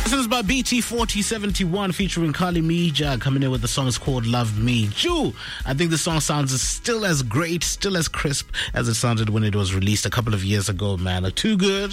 This is by BT4071 featuring Kali Mija, coming in with the song is called Love Me. Jew, I think the song sounds still as great, still as crisp as it sounded when it was released a couple of years ago, man. Too good.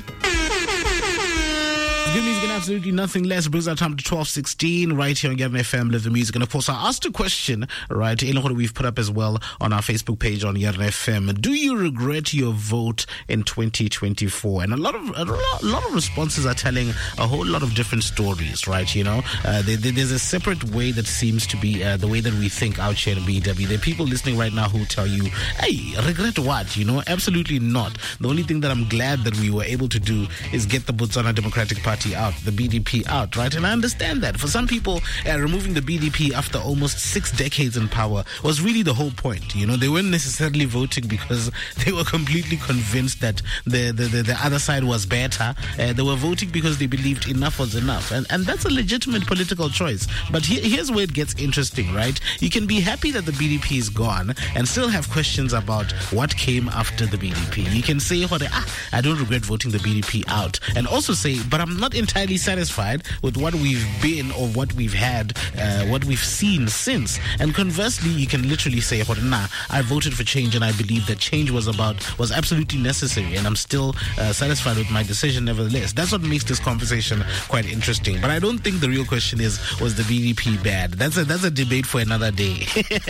Good music and absolutely nothing less brings our time to 12:16 right here on Yarn FM, Live the Music. And of course, I asked a question, right, we've put up as well on our Facebook page on Yarn FM. Do you regret your vote in 2024? And a lot of responses are telling a whole lot of different stories, right? There's a separate way that seems to be the way that we think out here in BW. There are people listening right now who tell you, hey, regret what? Absolutely not. The only thing that I'm glad that we were able to do is get the Botswana Democratic Party out, the BDP out, right? And I understand that. For some people, removing the BDP after almost 6 decades in power was really the whole point. They weren't necessarily voting because they were completely convinced that the other side was better. They were voting because they believed enough was enough. And that's a legitimate political choice. But here's where it gets interesting, right? You can be happy that the BDP is gone and still have questions about what came after the BDP. You can say, I don't regret voting the BDP out. And also say, but I'm not entirely satisfied with what we've been or what we've had, what we've seen since. And conversely, you can literally say, I voted for change and I believe that change was absolutely necessary and I'm still satisfied with my decision nevertheless. That's what makes this conversation quite interesting. But I don't think the real question was the BDP bad? That's a debate for another day.